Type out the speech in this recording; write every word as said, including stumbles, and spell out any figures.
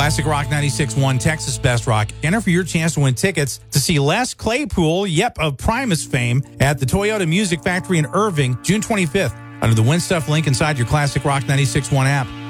Classic Rock ninety-six point one, Texas Best Rock. Enter for your chance to win tickets to see Les Claypool, yep, of Primus fame, at the Toyota Music Factory in Irving, June twenty-fifth, under the Win Stuff link inside your Classic Rock ninety-six point one app.